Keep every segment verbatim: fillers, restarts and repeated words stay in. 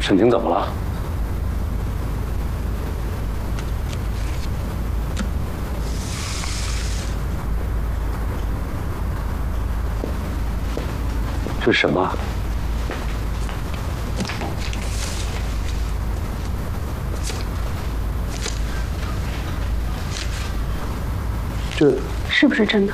沈婷怎么了？这是什么？这是不是真的？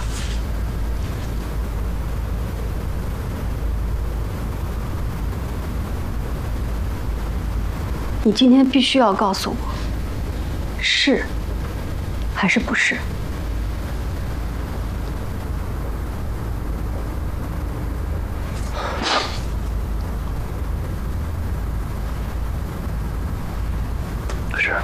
你今天必须要告诉我，是还是不是？ 是。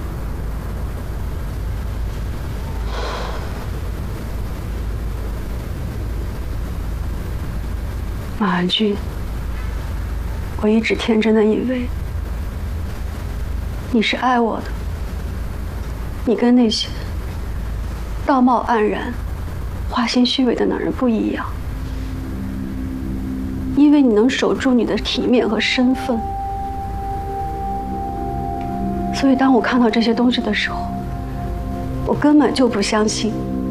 马安君，我一直天真的以为你是爱我的，你跟那些道貌岸然、花心虚伪的男人不一样，因为你能守住你的体面和身份。所以当我看到这些东西的时候，我根本就不相信，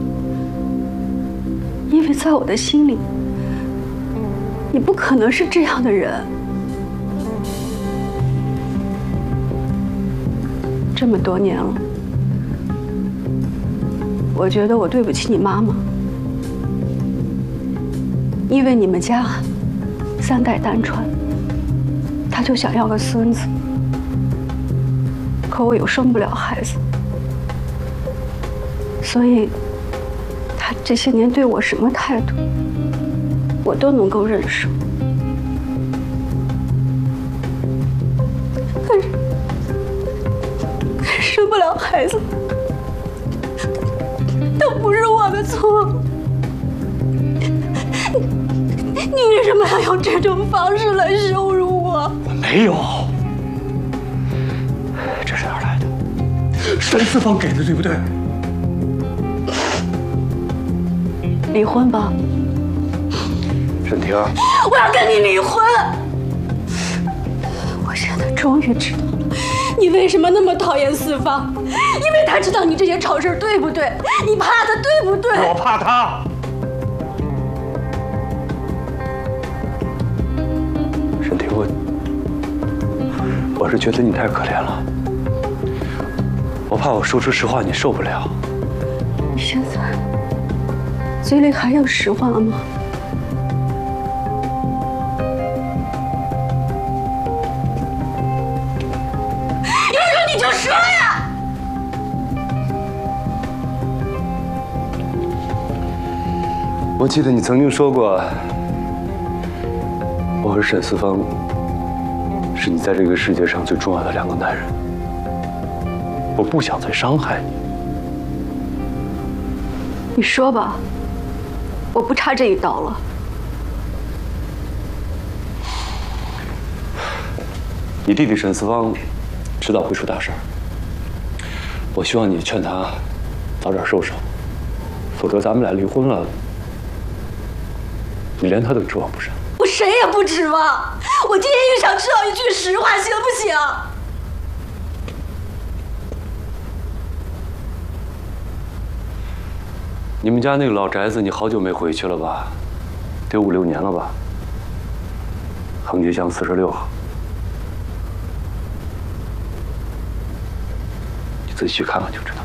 因为在我的心里，你不可能是这样的人。这么多年了，我觉得我对不起你妈妈，因为你们家三代单传，她就想要个孙子，可我又生不了孩子，所以她这些年对我什么态度，我都能够忍受。可是，可是生不了孩子，都不是我的错。你为什么要用这种方式来羞辱我？ 我没有。这是哪儿来的？沈四方给的，对不对？ 离婚吧。 沈婷， 我要跟你离婚。我现在终于知道了，你为什么那么讨厌四方，因为他知道你这些丑事，对不对？你怕他，对不对？ 我怕他。沈婷，我我是觉得你太可怜了，我怕我说出实话你受不了。 你现在嘴里还有实话吗？你就说呀！ 我记得你曾经说过，我和沈四方是你在这个世界上最重要的两个男人。我不想再伤害你。 你说吧，我不差这一刀了。 你弟弟沈四方迟早会出大事儿，我希望你劝他早点收手，否则咱们俩离婚了，你连他都指望不上。 我谁也不指望，我今天就想知道一句实话，行不行？ 你们家那个老宅子，你好久没回去了吧？得五六年了吧？横街巷四十六号。你自己去看看就知道。